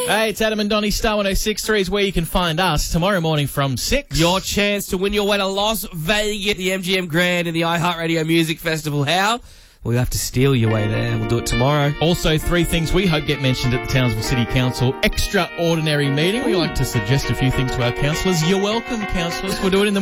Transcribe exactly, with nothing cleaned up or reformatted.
Hey, it's Adam and Donnie. Star one oh six point three is where you can find us tomorrow morning from six. Your chance to win your way to Las Vegas, the M G M Grand and the iHeartRadio Music Festival. How? We'll have to steal your way there. We'll do it tomorrow. Also, three things we hope get mentioned at the Townsville City Council extraordinary meeting. We like to suggest a few things to our councillors. You're welcome, councillors. We'll do it in the